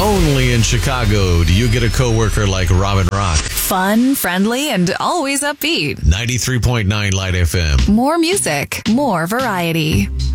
Only in Chicago do you get a coworker like Robin Rock. Fun, friendly, and always upbeat. 93.9 Light FM. More music, more variety.